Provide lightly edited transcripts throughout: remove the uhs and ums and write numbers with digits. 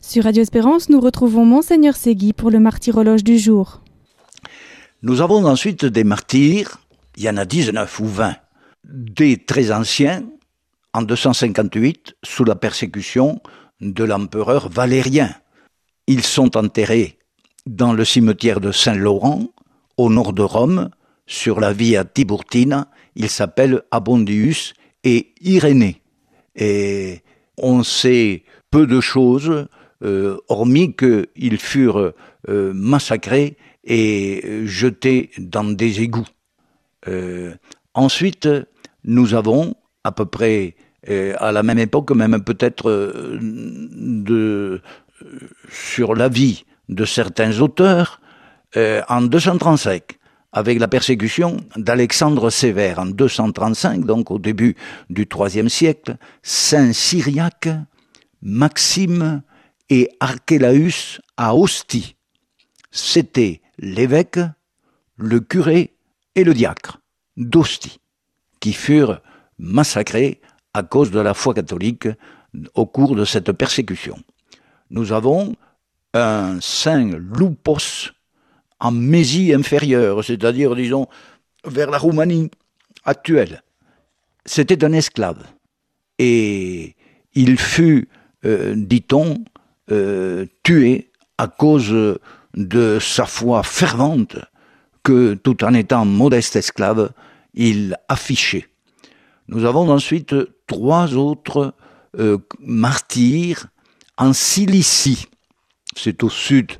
Sur Radio Espérance, nous retrouvons Monseigneur Segui pour le martyrologe du jour. Nous avons ensuite des martyrs, il y en a 19 ou 20, des très anciens, en 258, sous la persécution de l'empereur Valérien. Ils sont enterrés dans le cimetière de Saint-Laurent, au nord de Rome, sur la Via Tiburtina. Ils s'appellent Abondius et Irénée. Et on sait peu de choses, hormis qu'ils furent massacrés et jetés dans des égouts. Ensuite, nous avons à peu près à la même époque, même peut-être sur la vie de certains auteurs, en 235, avec la persécution d'Alexandre Sévère. En 235, donc au début du IIIe siècle, Saint Cyriaque, Maxime et Archélaüs à Ostie. C'était l'évêque, le curé et le diacre d'Ostie, qui furent massacrés à cause de la foi catholique au cours de cette persécution. Nous avons un saint Loupos en Mésie inférieure, c'est-à-dire, disons, vers la Roumanie actuelle. C'était un esclave. Et il fut, dit-on, tué à cause de sa foi fervente que, tout en étant modeste esclave, il affichait. Nous avons ensuite 3 autres martyrs en Cilicie. C'est au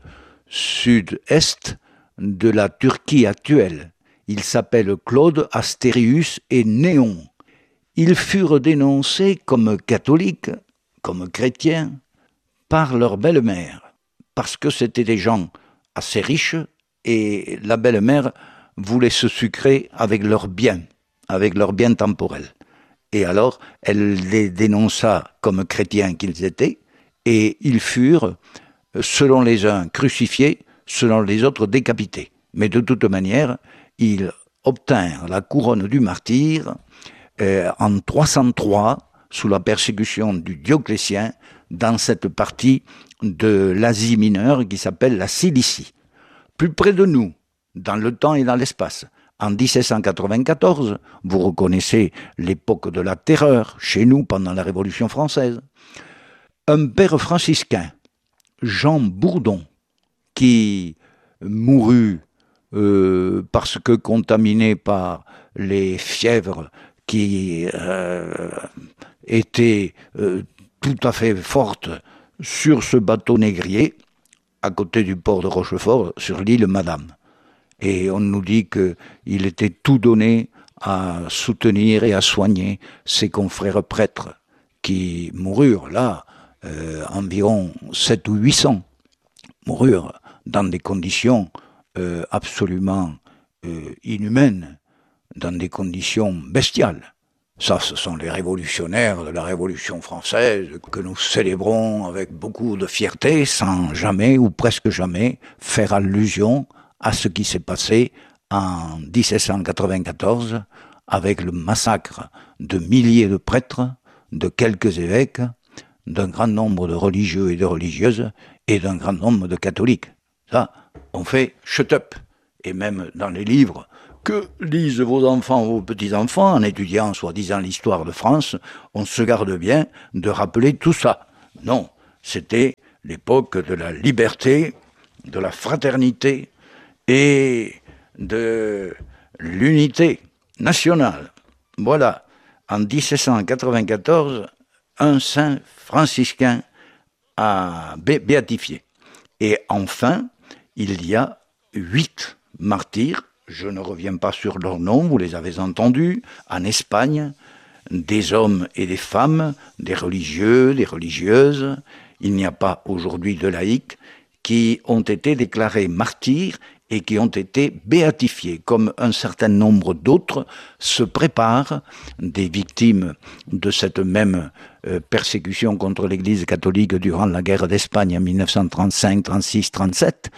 sud-est de la Turquie actuelle. Ils s'appellent Claude, Astérius et Néon. Ils furent dénoncés comme catholiques, comme chrétiens, par leur belle-mère, parce que c'étaient des gens assez riches et la belle-mère voulait se sucrer avec leurs biens temporels. Et alors, elle les dénonça comme chrétiens qu'ils étaient, et ils furent, selon les uns, crucifiés, selon les autres, décapités. Mais de toute manière, ils obtinrent la couronne du martyr en 303, sous la persécution du Dioclétien, dans cette partie de l'Asie mineure qui s'appelle la Cilicie. Plus près de nous, dans le temps et dans l'espace, en 1794, vous reconnaissez l'époque de la terreur, chez nous, pendant la Révolution française, un père franciscain, Jean Bourdon, qui mourut parce que contaminé par les fièvres qui étaient tout à fait fortes sur ce bateau négrier, à côté du port de Rochefort, sur l'île Madame. Et on nous dit qu'il était tout donné à soutenir et à soigner ses confrères prêtres qui moururent là, environ 700 ou 800, moururent dans des conditions absolument inhumaines, dans des conditions bestiales. Ça, ce sont les révolutionnaires de la Révolution française que nous célébrons avec beaucoup de fierté, sans jamais ou presque jamais faire allusion à ce qui s'est passé en 1794 avec le massacre de milliers de prêtres, de quelques évêques, d'un grand nombre de religieux et de religieuses et d'un grand nombre de catholiques. Ça, on fait shut up. Et même dans les livres que lisent vos enfants, vos petits-enfants, en étudiant soi-disant l'histoire de France, on se garde bien de rappeler tout ça. Non, c'était l'époque de la liberté, de la fraternité et de l'unité nationale. Voilà, en 1794, un saint franciscain a béatifié. Et enfin, il y a 8 martyrs, je ne reviens pas sur leurs noms, vous les avez entendus, en Espagne, des hommes et des femmes, des religieux, des religieuses, il n'y a pas aujourd'hui de laïcs, qui ont été déclarés martyrs et qui ont été béatifiés, comme un certain nombre d'autres se préparent, des victimes de cette même persécution contre l'Église catholique durant la guerre d'Espagne en 1935, 36, 37.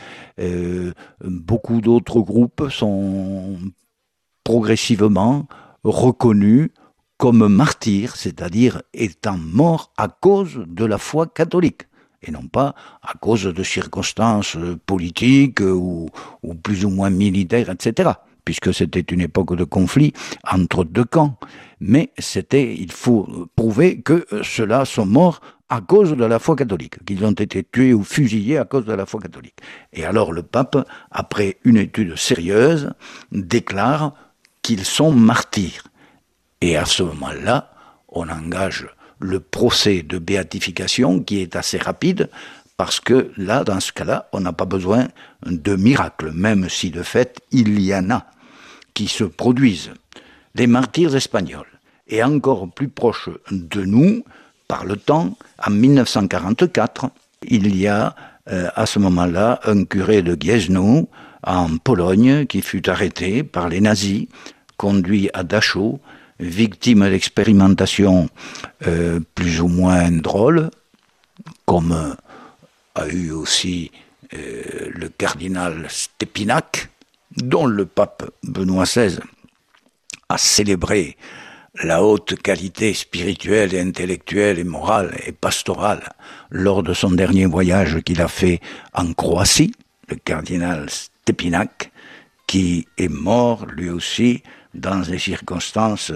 Beaucoup d'autres groupes sont progressivement reconnus comme martyrs, c'est-à-dire étant morts à cause de la foi catholique. et non pas à cause de circonstances politiques ou plus ou moins militaires, etc., puisque c'était une époque de conflit entre deux camps. Mais il faut prouver que ceux-là sont morts à cause de la foi catholique, qu'ils ont été tués ou fusillés à cause de la foi catholique. Et alors le pape, après une étude sérieuse, déclare qu'ils sont martyrs. Et à ce moment-là, on engage le procès de béatification qui est assez rapide, parce que là, dans ce cas-là, on n'a pas besoin de miracle, même si de fait, il y en a qui se produisent. Les martyrs espagnols, et encore plus proche de nous, par le temps, en 1944, il y a à ce moment-là un curé de Gniezno, en Pologne, qui fut arrêté par les nazis, conduit à Dachau, victime d'expérimentations plus ou moins drôles, comme a eu aussi le cardinal Stépinac, dont le pape Benoît XVI a célébré la haute qualité spirituelle et intellectuelle et morale et pastorale lors de son dernier voyage qu'il a fait en Croatie, le cardinal Stépinac, qui est mort lui aussi dans des circonstances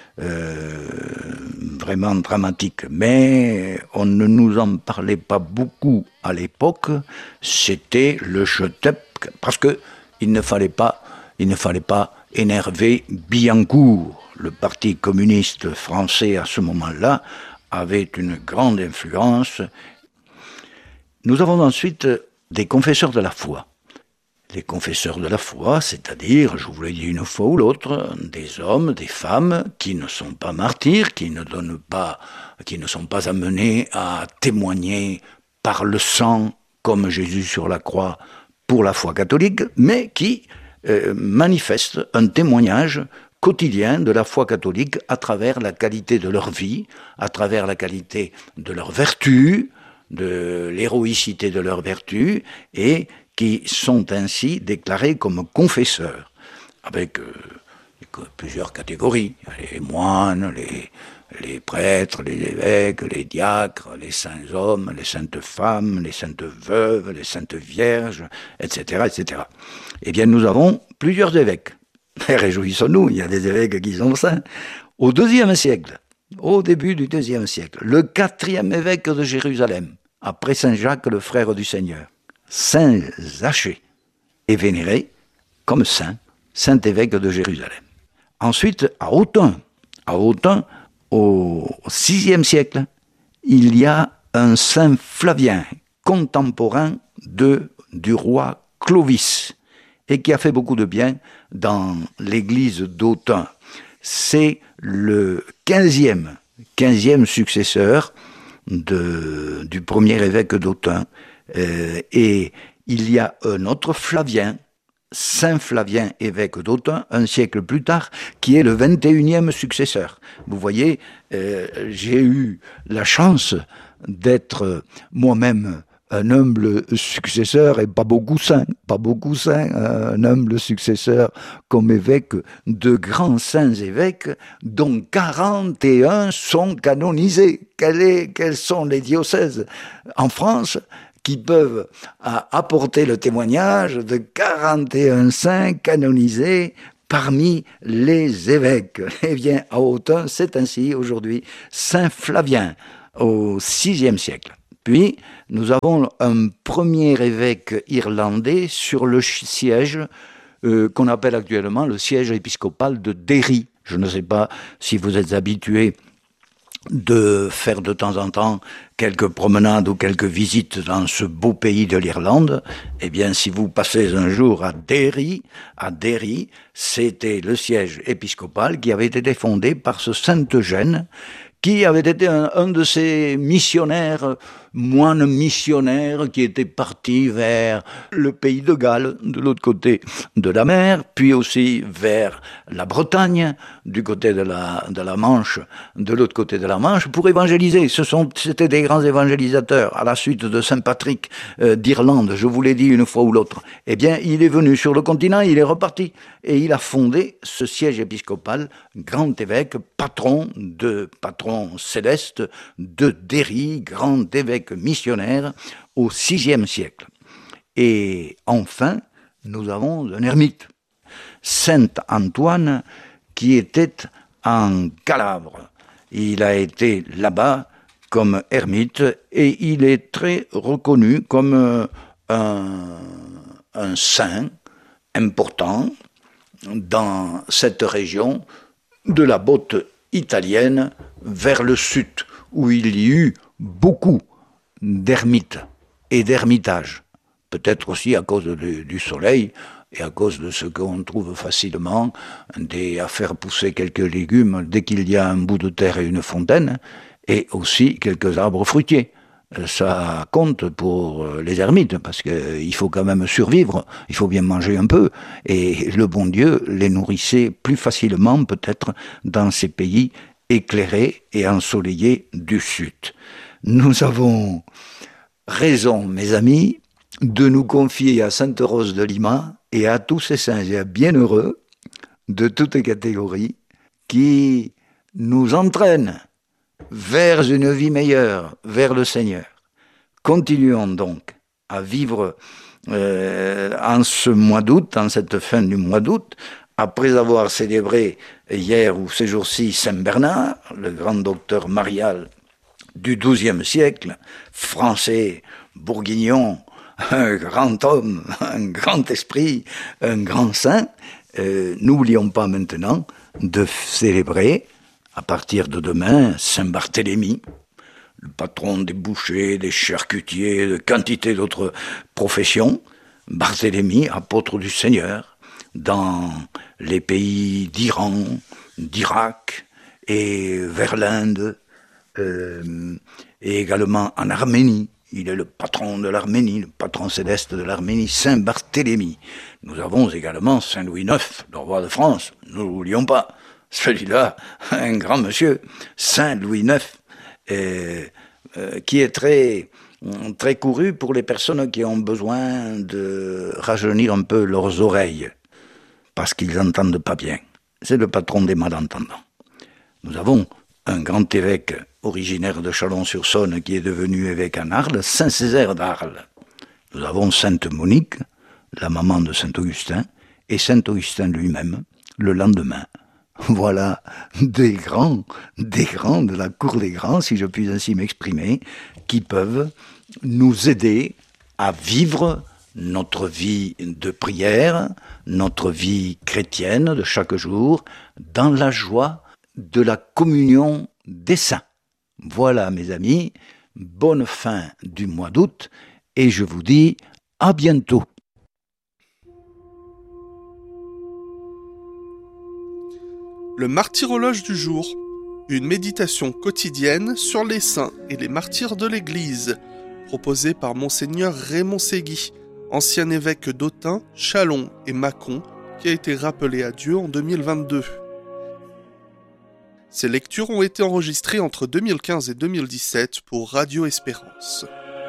vraiment dramatiques. Mais on ne nous en parlait pas beaucoup à l'époque, c'était le Chetep, parce que il ne fallait pas énerver Billancourt. Le Parti communiste français à ce moment-là avait une grande influence. Nous avons ensuite des confesseurs de la foi. Les confesseurs de la foi, c'est-à-dire, je vous l'ai dit une fois ou l'autre, des hommes, des femmes qui ne sont pas martyrs, qui ne sont pas amenés à témoigner par le sang, comme Jésus sur la croix, pour la foi catholique, mais qui manifestent un témoignage quotidien de la foi catholique à travers la qualité de leur vie, à travers la qualité de leur vertu, de l'héroïcité de leur vertu, et qui sont ainsi déclarés comme confesseurs, avec plusieurs catégories, les moines, les prêtres, les évêques, les diacres, les saints hommes, les saintes femmes, les saintes veuves, les saintes vierges, etc., etc. Eh bien, nous avons plusieurs évêques. Réjouissons-nous, il y a des évêques qui sont saints. Au IIe siècle, au début du IIe siècle, le 4e évêque de Jérusalem, après Saint Jacques, le frère du Seigneur, Saint Zachée, est vénéré comme saint évêque de Jérusalem. Ensuite, à Autun, au VIe siècle, il y a un saint Flavien, contemporain du roi Clovis, et qui a fait beaucoup de bien dans l'église d'Autun. C'est le 15e successeur du premier évêque d'Autun. Et il y a un autre Flavien, Saint Flavien, évêque d'Autun, un siècle plus tard, qui est le 21e successeur. Vous voyez, j'ai eu la chance d'être moi-même un humble successeur et pas beaucoup saint, un humble successeur comme évêque de grands saints évêques dont 41 sont canonisés. Quels sont les diocèses en France qui peuvent apporter le témoignage de 41 saints canonisés parmi les évêques? Eh bien, à Autun, c'est ainsi aujourd'hui, Saint Flavien, au VIe siècle. Puis, nous avons un premier évêque irlandais sur le siège qu'on appelle actuellement le siège épiscopal de Derry. Je ne sais pas si vous êtes habitués de faire de temps en temps quelques promenades ou quelques visites dans ce beau pays de l'Irlande. Eh bien, si vous passez un jour à Derry, c'était le siège épiscopal qui avait été fondé par ce Saint Eugène, qui avait été un de ces moines missionnaires qui était parti vers le pays de Galles, de l'autre côté de la mer, puis aussi vers la Bretagne, du côté de la Manche, de l'autre côté de la Manche, pour évangéliser. C'était des grands évangélisateurs, à la suite de Saint Patrick d'Irlande, je vous l'ai dit une fois ou l'autre. Eh bien, il est venu sur le continent, il est reparti, et il a fondé ce siège épiscopal, grand évêque, patron céleste de Derry, grand évêque évêque missionnaire au VIe siècle. Et enfin, nous avons un ermite, Saint Antoine, qui était en Calabre. Il a été là-bas comme ermite et il est très reconnu comme un saint important dans cette région de la botte italienne vers le sud, où il y eut beaucoup d'ermites et d'ermitages. Peut-être aussi à cause du soleil et à cause de ce qu'on trouve facilement, à faire pousser quelques légumes dès qu'il y a un bout de terre et une fontaine, et aussi quelques arbres fruitiers. Ça compte pour les ermites, parce qu'il faut quand même survivre, il faut bien manger un peu, et le bon Dieu les nourrissait plus facilement peut-être dans ces pays éclairés et ensoleillés du sud. Nous avons raison, mes amis, de nous confier à Sainte Rose de Lima et à tous ces saints et à bienheureux de toutes catégories qui nous entraînent vers une vie meilleure, vers le Seigneur. Continuons donc à vivre en ce mois d'août, en cette fin du mois d'août, après avoir célébré hier ou ces jours-ci Saint Bernard, le grand docteur marial du XIIe siècle, français, bourguignon, un grand homme, un grand esprit, un grand saint. N'oublions pas maintenant de célébrer, à partir de demain, Saint Barthélemy, le patron des bouchers, des charcutiers, de quantité d'autres professions. Barthélemy, apôtre du Seigneur, dans les pays d'Iran, d'Irak et vers l'Inde, et également en Arménie. Il est le patron de l'Arménie, le patron céleste de l'Arménie, Saint Barthélemy. Nous avons également Saint Louis IX, le roi de France, ne l'oublions pas. Celui-là, un grand monsieur, Saint Louis IX, qui est très, très couru pour les personnes qui ont besoin de rajeunir un peu leurs oreilles, parce qu'ils n'entendent pas bien. C'est le patron des malentendants. Nous avons un grand évêque originaire de Chalon-sur-Saône qui est devenu évêque à Arles, Saint Césaire d'Arles. Nous avons Sainte Monique, la maman de Saint Augustin, et Saint Augustin lui-même, le lendemain. Voilà des grands de la cour des grands, si je puis ainsi m'exprimer, qui peuvent nous aider à vivre notre vie de prière, notre vie chrétienne de chaque jour, dans la joie de la communion des saints. Voilà, mes amis, bonne fin du mois d'août, et je vous dis à bientôt. Le martyrologe du jour, une méditation quotidienne sur les saints et les martyrs de l'Église, proposée par Monseigneur Raymond Ségui, ancien évêque d'Autun, Châlons et Mâcon, qui a été rappelé à Dieu en 2022. Ces lectures ont été enregistrées entre 2015 et 2017 pour Radio Espérance.